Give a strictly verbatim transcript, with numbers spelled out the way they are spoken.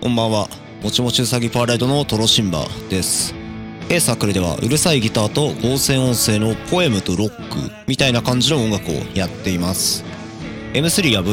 こんばんは。もちもちうさぎパーライドのトロシンバです。A サークルではうるさいギターと合成音声のポエムとロックみたいな感じの音楽をやっています。エムスリー や